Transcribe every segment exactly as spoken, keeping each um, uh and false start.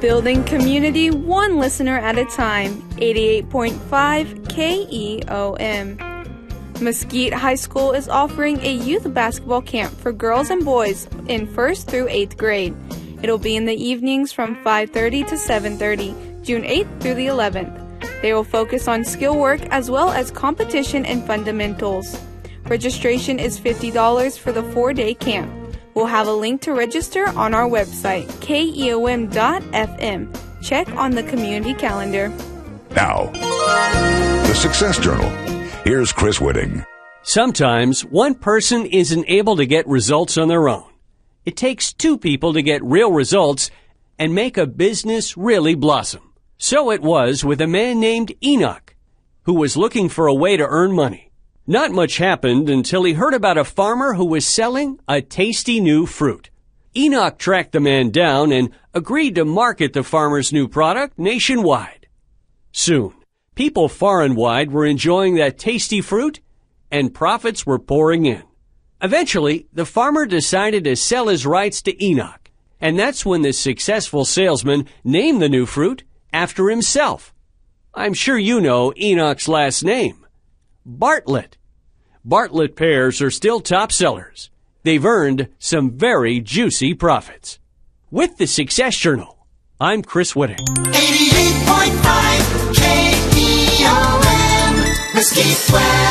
Building community one listener at a time. eighty-eight point five K E O M. Mesquite High School is offering a youth basketball camp for girls and boys in first through eighth grade. It'll be in the evenings from five thirty to seven thirty, June eighth through the eleventh. They will focus on skill work as well as competition and fundamentals. Registration is fifty dollars for the four-day camp. We'll have a link to register on our website, K E O M dot F M. Check on the community calendar. Now, the Success Journal. Here's Chris Whitting. Sometimes one person isn't able to get results on their own. It takes two people to get real results and make a business really blossom. So it was with a man named Enoch, who was looking for a way to earn money. Not much happened until he heard about a farmer who was selling a tasty new fruit. Enoch tracked the man down and agreed to market the farmer's new product nationwide. Soon, people far and wide were enjoying that tasty fruit, and profits were pouring in. Eventually, the farmer decided to sell his rights to Enoch, and that's when the successful salesman named the new fruit after himself. I'm sure you know Enoch's last name, Bartlett. Bartlett pears are still top sellers. They've earned some very juicy profits. With the Success Journal, I'm Chris Whitting. eighty-eight point five K E O M, Mesquite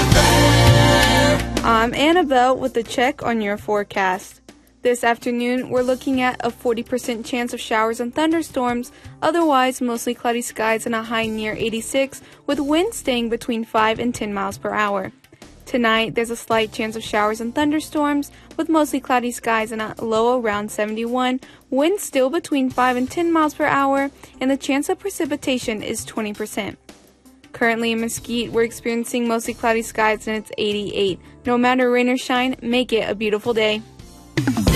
Weather. I'm Annabelle with a check on your forecast. This afternoon, we're looking at a forty percent chance of showers and thunderstorms, otherwise mostly cloudy skies and a high near eighty-six, with winds staying between five and ten miles per hour. Tonight, there's a slight chance of showers and thunderstorms, with mostly cloudy skies and a low around seventy-one, winds still between five and ten miles per hour, and the chance of precipitation is twenty percent. Currently in Mesquite, we're experiencing mostly cloudy skies and it's eighty-eight. No matter rain or shine, make it a beautiful day.